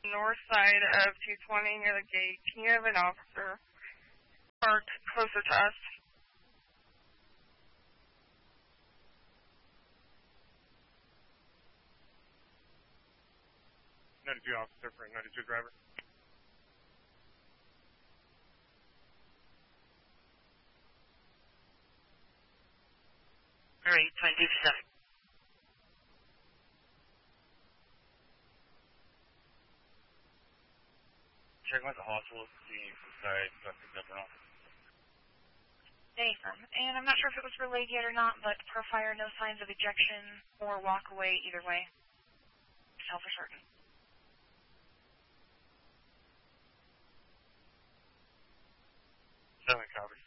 north side of 220 near the gate. Can you have an officer parked closer to us? 92 officer for a 92 driver. All right, 2257. Checking with the hospital to see if the side got picked up or not. Affirm. And I'm not sure if it was relayed yet or not, but per fire, no signs of ejection or walk away either way. Tell for certain. 7 copy.